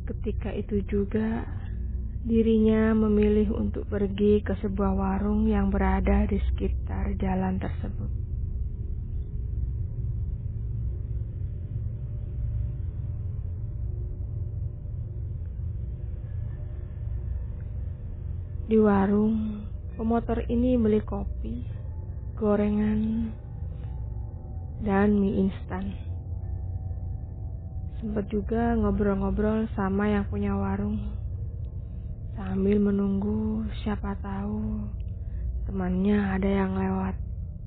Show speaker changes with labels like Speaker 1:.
Speaker 1: Ketika itu juga, dirinya memilih untuk pergi ke sebuah warung yang berada di sekitar jalan tersebut. Di warung, pemotor ini beli kopi, gorengan, dan mie instan. Sempat juga ngobrol-ngobrol sama yang punya warung, sambil menunggu siapa tahu temannya ada yang lewat.